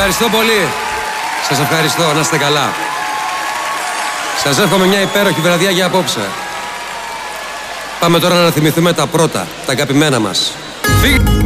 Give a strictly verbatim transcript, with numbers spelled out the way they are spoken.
Ευχαριστώ πολύ. Σας ευχαριστώ. Να είστε καλά. Σας εύχομαι μια υπέροχη βραδιά για απόψε. Πάμε τώρα να θυμηθούμε τα πρώτα, τα αγαπημένα μας. Φύγε!